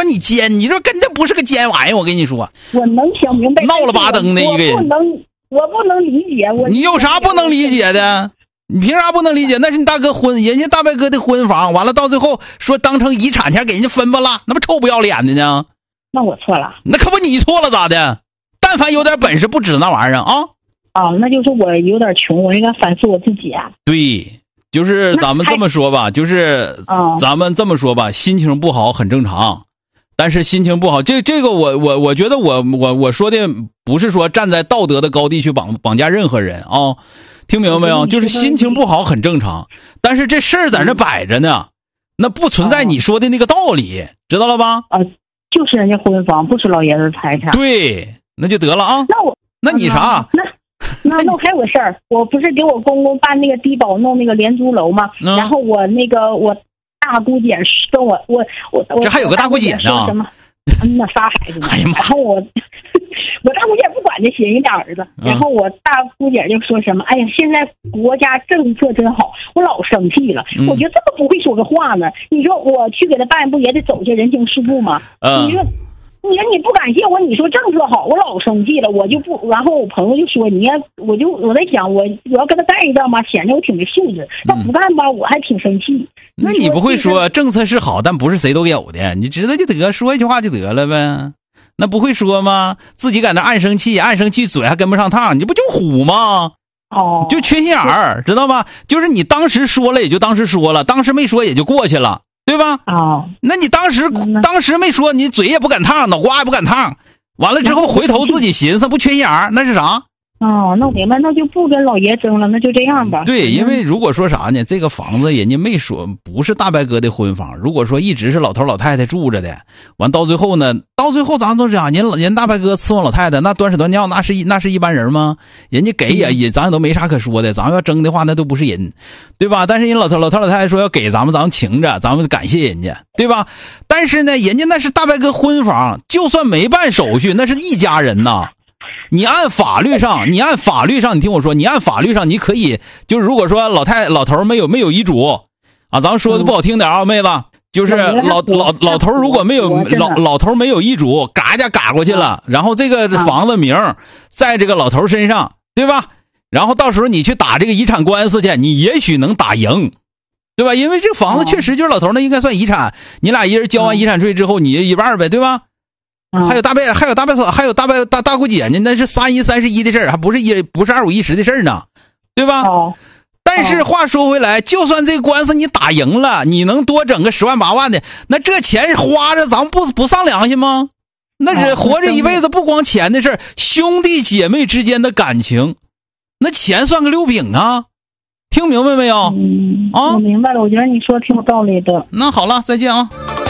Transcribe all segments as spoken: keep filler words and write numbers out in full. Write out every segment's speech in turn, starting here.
说你奸，你说根本不是个奸玩意，我跟你说， 我能想明白， 闹了巴登的一个人， 我不能，我不能理解。我你有啥不能理解的？你凭啥不能理解？那是你大哥婚，人家大伯哥的婚房，完了到最后说当成遗产钱给人家分吧了，那不臭不要脸的呢？ 那我错了， 那可不你错了咋的？但凡有点本事，不止那玩意儿啊！ 啊，那就是我有点穷，我应该反思我自己啊。 对，就是咱们这么说吧，就是咱们这么说吧，心情不好很正常，但是心情不好，这这个我我我觉得我我我说的不是说站在道德的高地去绑绑架任何人啊。听明白没有？就是心情不好很正常，但是这事儿在那摆着呢，那不存在你说的那个道理，知道了吧？ 啊，就是人家婚房，不是老爷子财产。 对，那就得了啊。 那我， 那你啥？ 那那那还有个事儿，我不是给我公公办那个低保弄那个廉租楼吗？ 嗯、 然后我那个我大姑姐跟我我我我这还有个大姑姐呢。 什么？嗯，那仨孩子呢？ 哎呀妈！ 然后我。我大姑姐不管这些人家儿子，然后我大姑姐就说什么：“哎呀，现在国家政策真好。”我老生气了， 嗯、 我觉得这么不会说个话呢。你说我去给他办，不也得走些人情世故吗？ 嗯、 你说，你说你不感谢我，你说政策好，我老生气了，我就不。然后我朋友就说：“你要，我就我在想，我我要跟他干一仗吧，显得我挺没素质；他不干吧，我还挺生气。” 那你不会说政策是好，但不是谁都有的，你知道就得说一句话就得了呗。那不会说吗？自己在那暗生气，暗生气，嘴还跟不上趟，你不就虎吗？ 哦， 就缺心眼儿，知道吗？就是你当时说了也就当时说了，当时没说也就过去了，对吧？ 哦， 那你当时、嗯、当时没说，你嘴也不敢烫，脑瓜也不敢烫，完了之后回头自己寻思，不缺心眼儿，那是啥？ 哦，那我明白，那就不跟老爷争了，那就这样吧。 对，因为如果说啥呢，这个房子人家没说不是大伯哥的婚房，如果说一直是老头老太太住着的，完到最后呢，到最后咱都讲，人人大伯哥伺候老太太，那端屎端尿，那是一那是一般人吗？人家给也也，咱都没啥可说的，咱要争的话，那都不是人，对吧？但是人老头老头老太太说要给咱们，咱们请着，咱们感谢人家，对吧？但是呢，人家那是大伯哥婚房，就算没办手续，那是一家人呐。你按法律上，你按法律上，你听我说，你按法律上，你可以，就是如果说老太老头没有没有遗嘱啊，咱们说的不好听点啊，妹子，就是老老老头如果没有老老头没有遗嘱，嘎家嘎过去了，然后这个房子名在这个老头身上，对吧？然后到时候你去打这个遗产官司去，你也许能打赢，对吧？因为这个房子确实就是老头那应该算遗产，你俩一人交完遗产税之后，你一半呗，对吧？还有大伯，还有大伯嫂，还有大伯大大姑姐呢，那是三一三十一的事儿，还不是一不是二五一十的事儿呢，对吧？ 哦。 但是话说回来，就算这个官司你打赢了，你能多整个十万八万的，那这钱花着，咱们不不上良心吗？那是活着一辈子，不光钱的事儿，兄弟姐妹之间的感情，那钱算个溜饼啊！听明白没有？ 嗯， 啊， 我明白了，我觉得你说挺有道理的。 那好了，再见啊。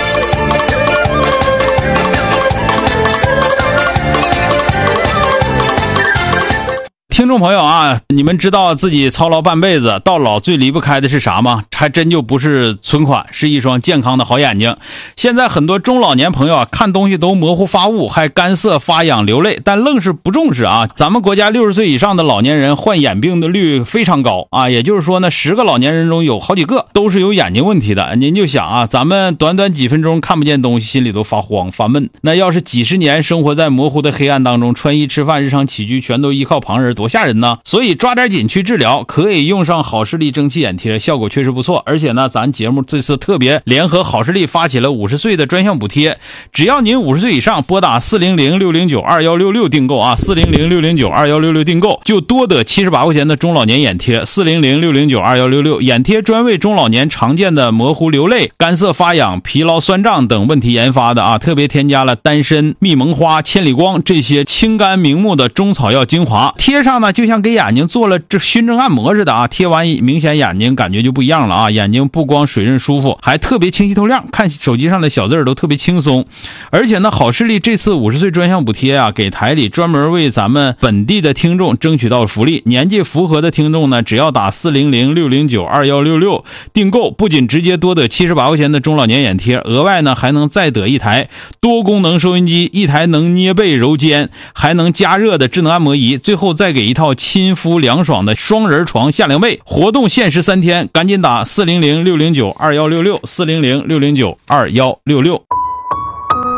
听众朋友啊，你们知道自己操劳半辈子，到老最离不开的是啥吗？还真就不是存款，是一双健康的好眼睛。现在很多中老年朋友啊，看东西都模糊发雾，还干涩发痒流泪，但愣是不重视啊。咱们国家六十岁以上的老年人患眼病的率非常高啊，也就是说呢，十个老年人中有好几个都是有眼睛问题的。您就想啊，咱们短短几分钟看不见东西，心里都发慌发闷。那要是几十年生活在模糊的黑暗当中，穿衣吃饭日常起居全都依靠旁人，多吓人呢！所以抓点紧去治疗，可以用上好视力蒸汽眼贴，效果确实不错。而且呢，咱节目这次特别联合好视力发起了五十岁的专项补贴，只要您五十岁以上，拨打四零零六零九二幺六六订购啊，四零零六零九二幺六六订购，就多得七十八块钱的中老年眼贴。四零零六零九二幺六六眼贴专为中老年常见的模糊流泪、干涩发痒、疲劳酸胀等问题研发的啊，特别添加了丹参、蜜蒙花、千里光这些清肝明目的中草药精华，贴上呢就像给眼睛做了这熏蒸按摩似的啊，贴完明显眼睛感觉就不一样了啊，眼睛不光水润舒服，还特别清晰透亮，看手机上的小字儿都特别轻松。而且呢，好视力这次五十岁专项补贴啊，给台里专门为咱们本地的听众争取到福利，年纪符合的听众呢，只要打四零零六零九二幺六六订购，不仅直接多得七十八块钱的中老年眼贴，额外呢还能再得一台多功能收音机，一台能捏背揉肩还能加热的智能按摩仪，最后再给一套亲肤凉爽的双人床夏凉被。活动限时三天，赶紧打四零零六零九二幺六六四零零六零九二幺六六。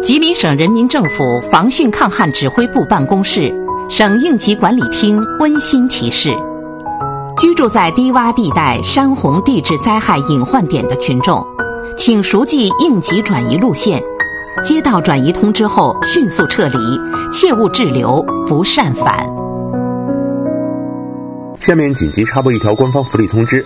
吉林省人民政府防汛抗旱指挥部办公室、省应急管理厅温馨提示：居住在低洼地带山洪地质灾害隐患点的群众，请熟记应急转移路线，接到转移通知后迅速撤离，切勿滞留，不擅返。 下面紧急插播一条官方福利通知。